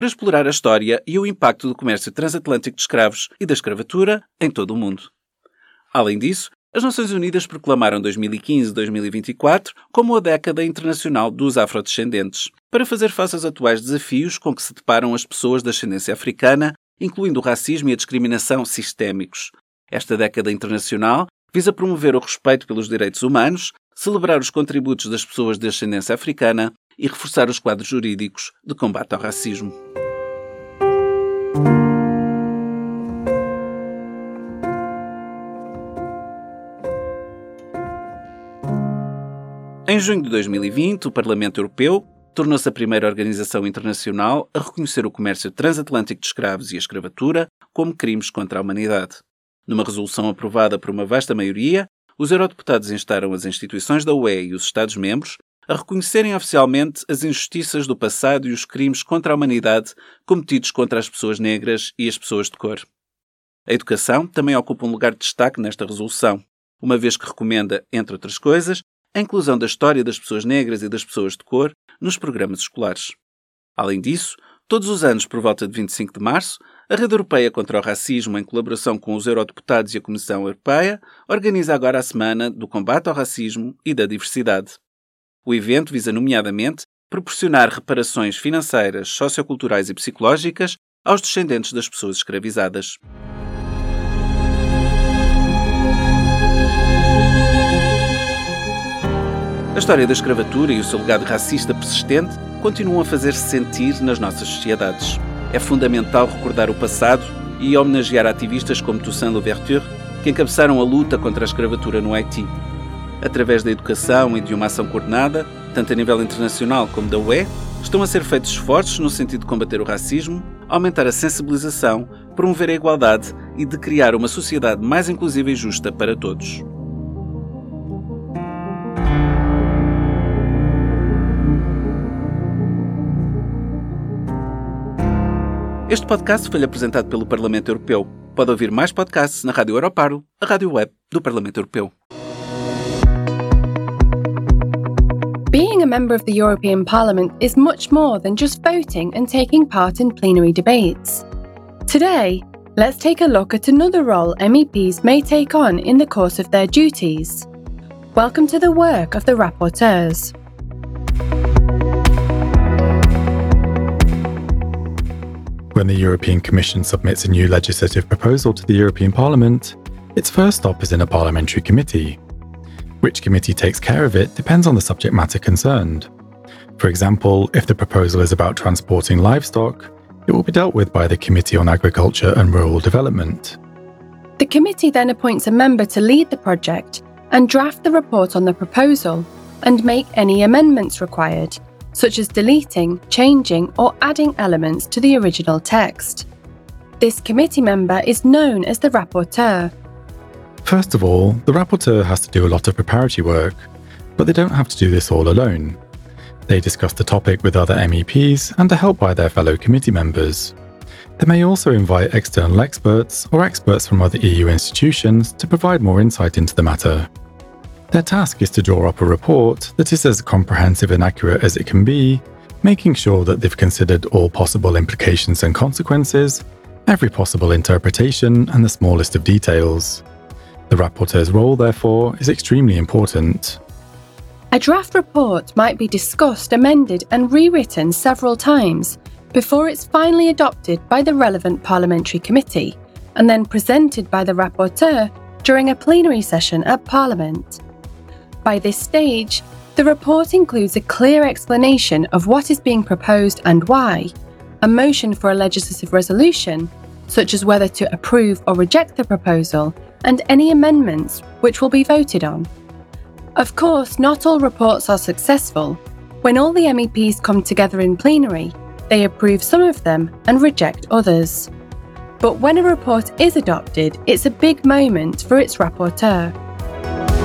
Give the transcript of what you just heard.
para explorar a história e o impacto do comércio transatlântico de escravos e da escravatura em todo o mundo. Além disso, as Nações Unidas proclamaram 2015-2024 como a década internacional dos afrodescendentes, para fazer face aos atuais desafios com que se deparam as pessoas de ascendência africana, incluindo o racismo e a discriminação sistémicos. Esta década internacional visa promover o respeito pelos direitos humanos, celebrar os contributos das pessoas de ascendência africana e reforçar os quadros jurídicos de combate ao racismo. Em junho de 2020, o Parlamento Europeu tornou-se a primeira organização internacional a reconhecer o comércio transatlântico de escravos e a escravatura como crimes contra a humanidade. Numa resolução aprovada por uma vasta maioria, os eurodeputados instaram as instituições da UE e os Estados-membros a reconhecerem oficialmente as injustiças do passado e os crimes contra a humanidade cometidos contra as pessoas negras e as pessoas de cor. A educação também ocupa um lugar de destaque nesta resolução, uma vez que recomenda, entre outras coisas, a inclusão da história das pessoas negras e das pessoas de cor nos programas escolares. Além disso, todos os anos, por volta de 25 de março, a Rede Europeia contra o Racismo, em colaboração com os eurodeputados e a Comissão Europeia, organiza agora a Semana do Combate ao Racismo e da Diversidade. O evento visa, nomeadamente, proporcionar reparações financeiras, socioculturais e psicológicas aos descendentes das pessoas escravizadas. A história da escravatura e o seu legado racista persistente continuam a fazer-se sentir nas nossas sociedades. É fundamental recordar o passado e homenagear ativistas como Toussaint Louverture, que encabeçaram a luta contra a escravatura no Haiti. Através da educação e de uma ação coordenada, tanto a nível internacional como da UE, estão a ser feitos esforços no sentido de combater o racismo, aumentar a sensibilização, promover a igualdade e de criar uma sociedade mais inclusiva e justa para todos. Este podcast foi apresentado pelo Parlamento Europeu. Pode ouvir mais podcasts na Rádio Europarlo, a rádio web do Parlamento Europeu. Being a member of the European Parliament is much more than just voting and taking part in plenary debates. Today, let's take a look at another role MEPs may take on in the course of their duties. Welcome to the work of the rapporteurs. When the European Commission submits a new legislative proposal to the European Parliament, its first stop is in a parliamentary committee. Which committee takes care of it depends on the subject matter concerned. For example, if the proposal is about transporting livestock, it will be dealt with by the Committee on Agriculture and Rural Development. The committee then appoints a member to lead the project and draft the report on the proposal and make any amendments required, such as deleting, changing or adding elements to the original text. This committee member is known as the rapporteur. First of all, the rapporteur has to do a lot of preparatory work, but they don't have to do this all alone. They discuss the topic with other MEPs and are helped by their fellow committee members. They may also invite external experts or experts from other EU institutions to provide more insight into the matter. Their task is to draw up a report that is as comprehensive and accurate as it can be, making sure that they've considered all possible implications and consequences, every possible interpretation, and the smallest of details. The rapporteur's role, therefore, is extremely important. A draft report might be discussed, amended, and rewritten several times before it's finally adopted by the relevant parliamentary committee, and then presented by the rapporteur during a plenary session at Parliament. By this stage, the report includes a clear explanation of what is being proposed and why, a motion for a legislative resolution, such as whether to approve or reject the proposal, and any amendments which will be voted on. Of course, not all reports are successful. When all the MEPs come together in plenary, they approve some of them and reject others. But when a report is adopted, it's a big moment for its rapporteur.